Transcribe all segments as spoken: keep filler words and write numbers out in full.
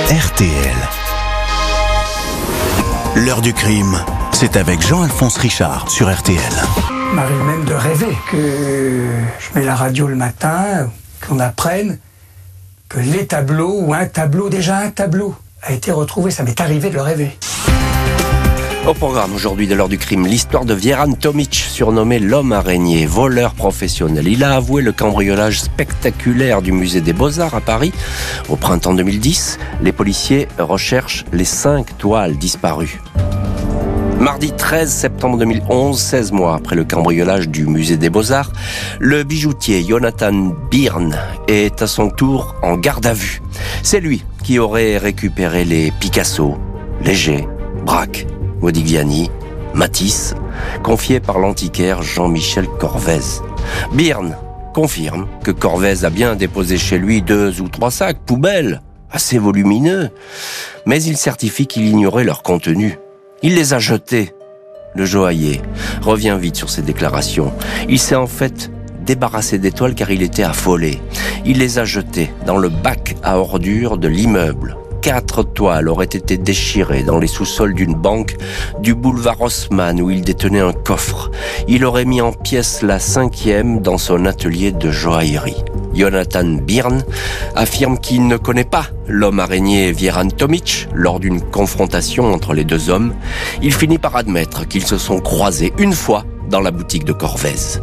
R T L. L'heure du crime, c'est avec Jean-Alphonse Richard sur R T L. M'arrive même de rêver que je mets la radio le matin, qu'on apprenne que les tableaux, ou un tableau, déjà un tableau, a été retrouvé. Ça m'est arrivé de le rêver. Au programme aujourd'hui de l'heure du crime, l'histoire de Vjeran Tomic, surnommé l'homme araignée, voleur professionnel. Il a avoué le cambriolage spectaculaire du musée des Beaux-Arts à Paris. Au printemps deux mille dix, les policiers recherchent les cinq toiles disparues. Mardi treize septembre deux mille onze, seize mois après le cambriolage du musée des Beaux-Arts, le bijoutier Jonathan Byrne est à son tour en garde à vue. C'est lui qui aurait récupéré les Picasso, Léger, Braque, Modigliani, Matisse, confiés par l'antiquaire Jean-Michel Corvez. Byrne confirme que Corvez a bien déposé chez lui deux ou trois sacs poubelles, assez volumineux, mais il certifie qu'il ignorait leur contenu. Il les a jetés. Le joaillier revient vite sur ses déclarations. Il s'est en fait débarrassé des toiles car il était affolé. Il les a jetées dans le bac à ordures de l'immeuble. Quatre toiles auraient été déchirées dans les sous-sols d'une banque du boulevard Haussmann où il détenait un coffre. Il aurait mis en pièces la cinquième dans son atelier de joaillerie. Jonathan Byrne affirme qu'il ne connaît pas l'homme araignée Vjeran Tomic. Lors d'une confrontation entre les deux hommes, il finit par admettre qu'ils se sont croisés une fois dans la boutique de Corvez.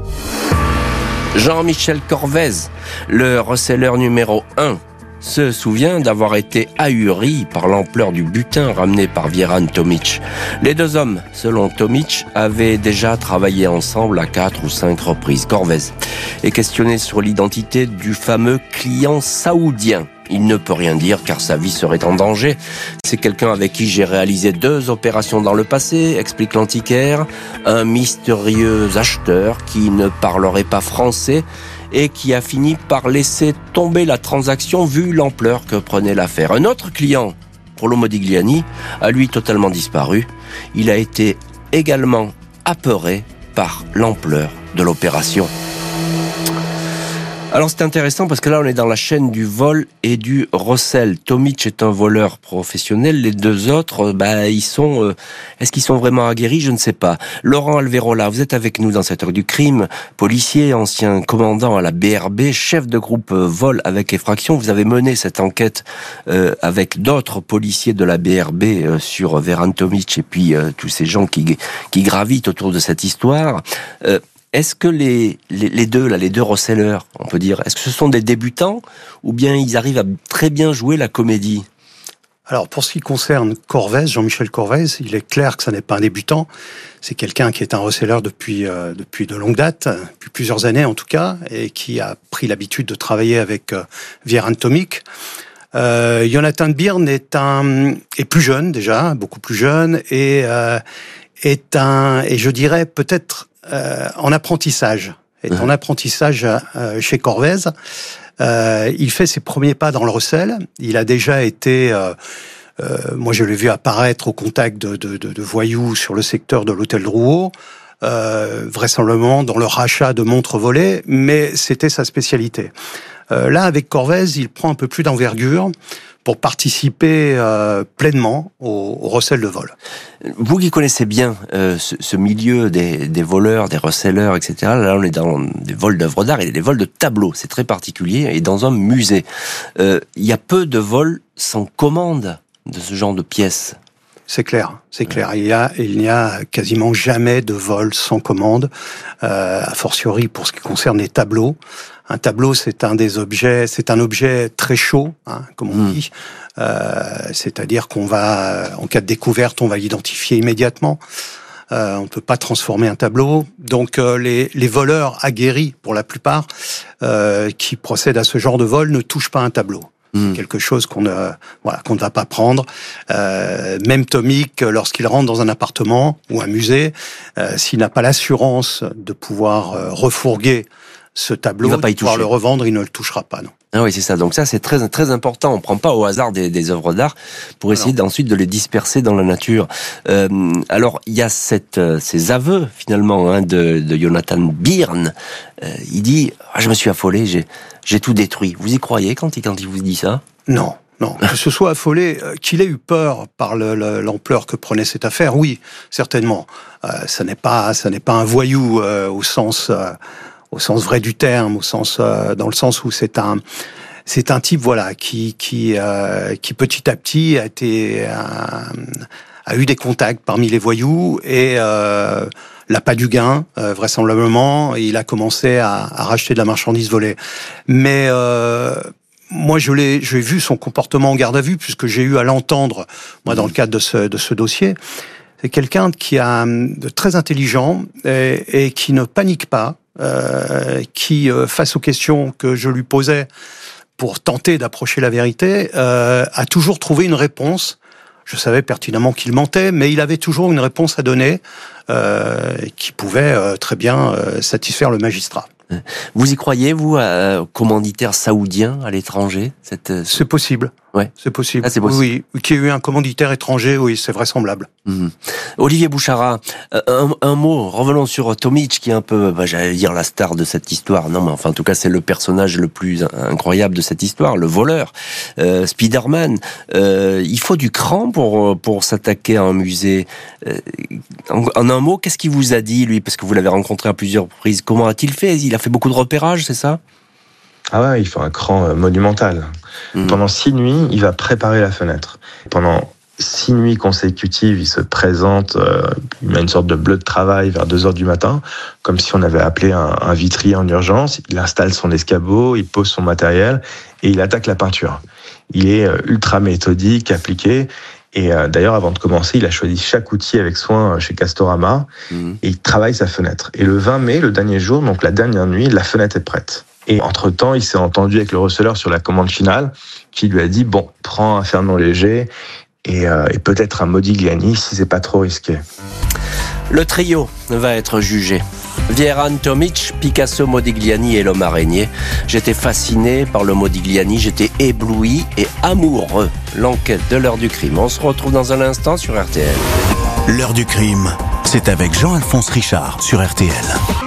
Jean-Michel Corvez, le receleur numéro un, se souvient d'avoir été ahuri par l'ampleur du butin ramené par Vjeran Tomic. Les deux hommes, selon Tomic, avaient déjà travaillé ensemble à quatre ou cinq reprises. Corvez est questionné sur l'identité du fameux client saoudien. Il ne peut rien dire car sa vie serait en danger. C'est quelqu'un avec qui j'ai réalisé deux opérations dans le passé, explique l'antiquaire. Un mystérieux acheteur qui ne parlerait pas français et qui a fini par laisser tomber la transaction vu l'ampleur que prenait l'affaire. Un autre client, Prolo Modigliani, a lui totalement disparu. Il a été également apeuré par l'ampleur de l'opération. Alors c'est intéressant parce que là on est dans la chaîne du vol et du recel. Tomic est un voleur professionnel, les deux autres, bah ils sont, euh, est-ce qu'ils sont vraiment aguerris? Je ne sais pas. Laurent Alverola, vous êtes avec nous dans cette heure du crime, policier, ancien commandant à la B R B, chef de groupe euh, vol avec effraction. Vous avez mené cette enquête euh, avec d'autres policiers de la B R B euh, sur Vjeran Tomic et puis euh, tous ces gens qui qui gravitent autour de cette histoire. Euh, Est-ce que les, les, les deux, là, les deux receleurs, on peut dire, est-ce que ce sont des débutants ou bien ils arrivent à très bien jouer la comédie? Alors, pour ce qui concerne Corvez, Jean-Michel Corvez, il est clair que ça n'est pas un débutant. C'est quelqu'un qui est un receleur depuis, euh, depuis de longue date, depuis plusieurs années en tout cas, et qui a pris l'habitude de travailler avec euh, Vjeran Tomic. Euh, Jonathan Byrne est un, est plus jeune déjà, beaucoup plus jeune, et, euh, est un, et je dirais peut-être, Euh, en apprentissage, est en apprentissage euh, chez Corvez. Euh, il fait ses premiers pas dans le recel. Il a déjà été, euh, euh, moi je l'ai vu apparaître au contact de, de, de, de voyous sur le secteur de l'hôtel Drouot, euh, vraisemblablement dans le rachat de montres volées, mais c'était sa spécialité. Euh, là, avec Corvez, il prend un peu plus d'envergure pour participer euh, pleinement au, au recel de vol. Vous qui connaissez bien euh, ce, ce milieu des, des voleurs, des receleurs, et cetera, là on est dans des vols d'œuvres d'art et des vols de tableaux, c'est très particulier, et dans un musée. Euh, il y a peu de vols sans commande de ce genre de pièces. C'est clair, c'est clair. Il y a, il n'y a quasiment jamais de vol sans commande, euh, a fortiori pour ce qui concerne les tableaux. Un tableau, c'est un des objets, c'est un objet très chaud, hein, comme on mmh. dit. Euh, c'est-à-dire qu'on va, en cas de découverte, on va l'identifier immédiatement. Euh, on ne peut pas transformer un tableau. Donc euh, les, les voleurs aguerris, pour la plupart, euh, qui procèdent à ce genre de vol, ne touchent pas un tableau. C'est quelque chose qu'on ne, voilà, qu'on ne va pas prendre. Euh, même Tomic, lorsqu'il rentre dans un appartement ou un musée, euh, s'il n'a pas l'assurance de pouvoir euh, refourguer ce tableau, de pouvoir le revendre, il ne le touchera pas, non. Ah oui, c'est ça. Donc ça, c'est très très important. On prend pas au hasard des, des œuvres d'art pour essayer alors. ensuite de les disperser dans la nature. Euh, alors, il y a cette, ces aveux finalement hein, de, de Jonathan Byrne. Euh, il dit ah, « Je me suis affolé, j'ai, j'ai tout détruit ». Vous y croyez quand il, quand il vous dit ça ? Non, Non, que ce soit affolé, qu'il ait eu peur par le, le, l'ampleur que prenait cette affaire, oui, certainement. Euh, ça n'est pas, ça n'est pas un voyou euh, au sens, euh, au sens vrai du terme, au sens, euh, dans le sens où c'est un, c'est un type, voilà, qui, qui, euh, qui petit à petit a été, a, a eu des contacts parmi les voyous et euh, l'appât du gain, euh, vraisemblablement, et il a commencé à, à racheter de la marchandise volée. Mais euh, moi, je l'ai, j'ai vu son comportement en garde à vue, puisque j'ai eu à l'entendre, moi, dans le cadre de ce, de ce dossier. C'est quelqu'un qui a de très intelligent et, et qui ne panique pas, euh, qui, euh, face aux questions que je lui posais pour tenter d'approcher la vérité, euh, a toujours trouvé une réponse. Je savais pertinemment qu'il mentait, mais il avait toujours une réponse à donner euh, qui pouvait euh, très bien euh, satisfaire le magistrat. Vous y croyez, vous, à commanditaire saoudien à l'étranger cette... C'est possible. Ouais. C'est possible. Ah, c'est possible. Oui, oui. Qu'il y ait eu un commanditaire étranger, oui, c'est vraisemblable. Mmh. Olivier Bouchara, un, un mot, revenons sur Tomic, qui est un peu, bah, j'allais dire, la star de cette histoire. Non, mais enfin, en tout cas, c'est le personnage le plus incroyable de cette histoire, le voleur, euh, Spider-Man. Euh, il faut du cran pour, pour s'attaquer à un musée. Euh, en, en un mot, qu'est-ce qu'il vous a dit, lui? Parce que vous l'avez rencontré à plusieurs reprises. Comment a-t-il fait? Il a fait beaucoup de repérages, c'est ça? Ah ouais, il faut un cran monumental. Mmh. Pendant six nuits, il va préparer la fenêtre. Pendant six nuits consécutives, il se présente, euh, il met une sorte de bleu de travail vers deux heures du matin, comme si on avait appelé un, un vitrier en urgence. Il installe son escabeau, il pose son matériel et il attaque la peinture. Il est euh, ultra méthodique, appliqué. Et euh, d'ailleurs, avant de commencer, il a choisi chaque outil avec soin chez Castorama mmh. et il travaille sa fenêtre. Et le vingt mai, le dernier jour, donc la dernière nuit, la fenêtre est prête. Et entre-temps, il s'est entendu avec le receleur sur la commande finale, qui lui a dit, bon, prends un Fernand Léger et, euh, et peut-être un Modigliani si c'est pas trop risqué. Le trio va être jugé. Vieran Tomic, Picasso, Modigliani et l'homme araignée. J'étais fasciné par le Modigliani, j'étais ébloui et amoureux. L'enquête de l'heure du crime. On se retrouve dans un instant sur R T L. L'heure du crime, c'est avec Jean-Alphonse Richard sur R T L.